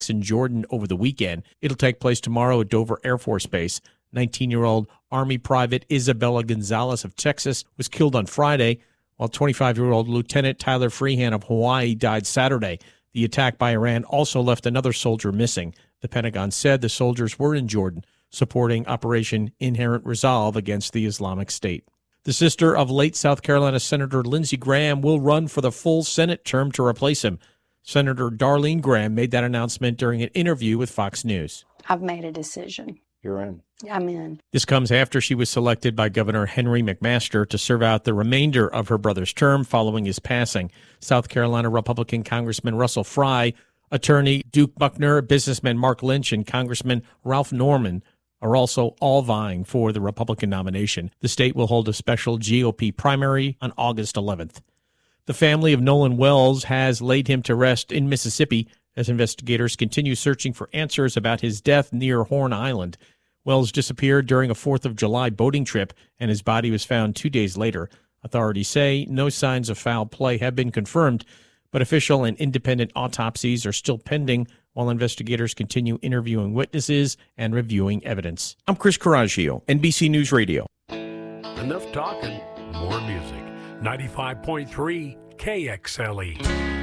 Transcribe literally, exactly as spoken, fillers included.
in Jordan over the weekend. It'll take place tomorrow at Dover Air Force Base. nineteen-year-old Army Private Isabella Gonzalez of Texas was killed on Friday, while twenty-five-year-old Lieutenant Tyler Freehan of Hawaii died Saturday. The attack by Iran also left another soldier missing. The Pentagon said the soldiers were in Jordan, supporting Operation Inherent Resolve against the Islamic State. The sister of late South Carolina Senator Lindsey Graham will run for the full Senate term to replace him. Senator Darlene Graham made that announcement during an interview with Fox News. I've made a decision. You're in. I'm in. This comes after she was selected by Governor Henry McMaster to serve out the remainder of her brother's term following his passing. South Carolina Republican Congressman Russell Fry, Attorney Duke Buckner, businessman Mark Lynch, and Congressman Ralph Norman are also all vying for the Republican nomination. The state will hold a special G O P primary on August eleventh. The family of Nolan Wells has laid him to rest in Mississippi as investigators continue searching for answers about his death near Horn Island. Wells disappeared during a fourth of July boating trip, and his body was found two days later. Authorities say no signs of foul play have been confirmed, but official and independent autopsies are still pending while investigators continue interviewing witnesses and reviewing evidence. I'm Chris Coraggio, N B C News Radio. Enough talking, more music. ninety-five point three K X L E.